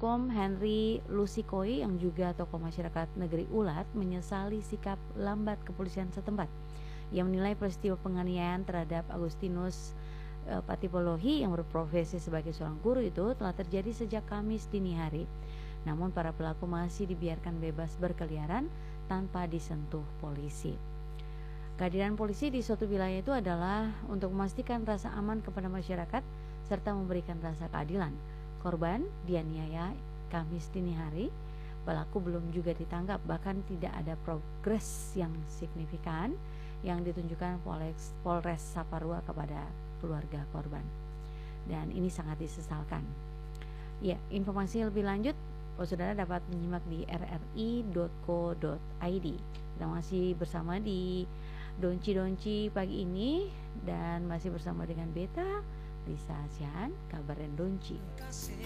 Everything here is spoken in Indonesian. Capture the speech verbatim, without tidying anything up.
hukum Henry Lusikoi yang juga tokoh masyarakat negeri Ulat menyesali sikap lambat kepolisian setempat. Ia menilai peristiwa penganiayaan terhadap Agustinus e, Patipolohi yang berprofesi sebagai seorang guru itu telah terjadi sejak Kamis dini hari. Namun para pelaku masih dibiarkan bebas berkeliaran tanpa disentuh polisi. Kehadiran polisi di suatu wilayah itu adalah untuk memastikan rasa aman kepada masyarakat serta memberikan rasa keadilan. Korban dianiaya Kamis dini hari, pelaku belum juga ditangkap, bahkan tidak ada progres yang signifikan yang ditunjukkan Polres, Polres Saparua kepada keluarga korban. Dan ini sangat disesalkan. Ya, informasi lebih lanjut saudara dapat menyimak di r r i dot co dot i d. Kita masih bersama di Donci-Donci pagi ini dan masih bersama dengan Beta Lisa Sian, kabar dan Donci.